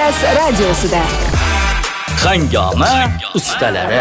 Express radiosida. Hangoma ustalari.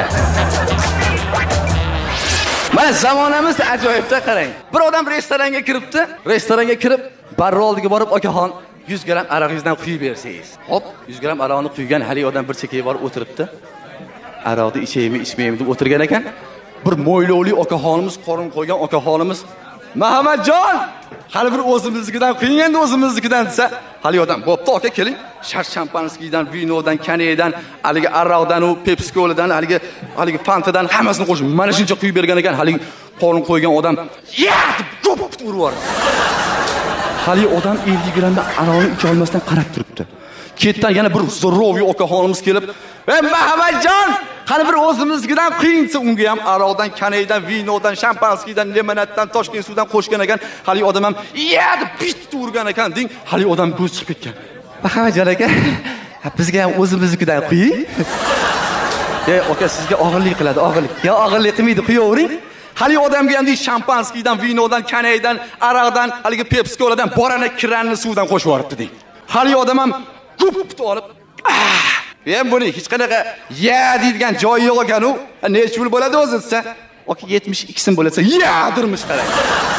Mana zamonamiz ajoyibda qarang. Bir odam restoranga kiribdi. Restoranga kirib, barra oldiga borib, "Akaxon, 100 gram arog'ingizdan quyib bersangiz." Hop, 100 gram arog'ni quygan hali odam bir chekkaga borib o'tiribdi. Aroqni ichaymi, ichmaymi deb o'tirgan ekan. Bir mo'ylovli okaxonimiz, qorin qo'ygan okaxonimiz, "Muhammadjon, hali bir o'zimiznikidan quying endi o'zimiznikidan" desa, hali odam, "Bo'pti, aka, keling. Shart shampanskiydan, vinodan, kaneydan, haligi aroqdan, u Pepsi Cola'dan, haligi Fantadan hammasini qo'shib, mana shuncha quyib bergan ekan, haligi qorin qo'ygan odam, "Ya!" deb ko'p urib yubordi. Hali odam 50 gramdan aroqni icha olmasdan qarab turibdi. Ketdan yana bir zo'roviy okaxonimiz kelib, "Ey Muhammadjon, qani bir o'zimiznikidan quying" desa, unga ham aroqdan, kaneydan, vinodan, shampanskiydan, limonaddan, Toshkent suvidan qo'shgan ekan. Hali odam ham "Ya!" deb bitta urgan ekan, deng, hali odam ko'z chiqib ketgan. "Muhammadjon aka, bizga ham o'zimiznikidan quying." "Ey aka, sizga og'irlik qiladi, og'irlik." "Ya, og'irlik qilmaydi, quyavering." Hali odamga ham shampanskiydan, vinodan, kaneydan, aroqdan, haligi Pepsi Cola'dan borana kiranni suvdan qo'shib yuboribdi, deng. Hali odam ham gupni olib, "Men buni hech qanaqa ya deydigan joyi yo'q ekan-u. Necha pul bo'ladi o'zi desa?" "Oka 72 so'm bo'lsa, ya dirmish qarang."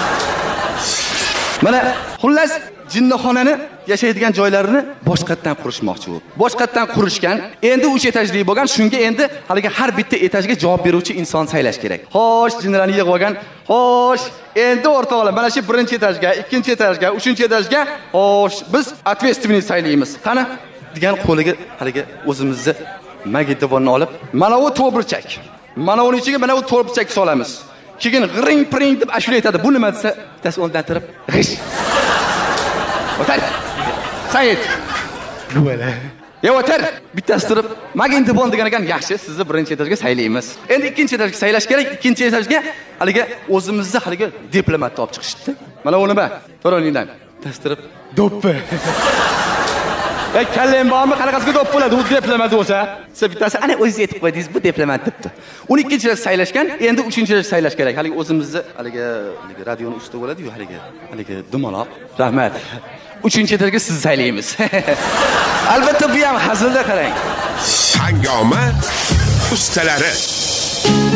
Mana xullas jinnixonani yashaydigan joylarini boshqatdan qurishmoqchi u. Boshqatdan qurishgan. Endi 3 etajli bo'lgan, shunga endi haligi har bitta etajga javob beruvchi inson saylash kerak. Xo'sh, jinnilarni yig'ib olgan. Xo'sh, endi o'rtoqlar, mana shu 1-etajga, 2-etajga, 3-etajga, xo'sh, biz ответственный saylaymiz. Qani degan qo'liga haligi o'zimizni magnitofonni olib, mana bu to'g'richak. Mana uning ichiga mana bu to'g'richak solamiz. Keyin g'ring pring deb ashula aytadi. Bu nima desa, bittasi o'rnidan turib, g'ish. O'tar. Sayt. Bo'la. O'tar. Bittasi turib, magnitofon degan ekan, "Yaxshi, sizni 1-etajga saylaymiz." Endi 2-etajga saylash kerak. 2-etajga haligi o'zimizni haligi diplomatni olib chiqishdi. Mana u nima? To'roningdan. Bittasi turib, "Do'ppi." "Ey, kallang bormi? Qanaqasiga do'p bo'ladi? U diplomat bo'lsa." Siz bittasi, "Ana o'zingiz aytib qo'ydingiz, bu diplomat" debdi. 12-chilar saylashgan, endi 3-chilar saylash kerak. Haligi o'zimizni haligi radioni ustida bo'ladi-yu, haligi dumaloq. Rahmat. 3-etajga sizni saylaymiz. Albatta bu ham hazilda qarang. Hangoma ustalari.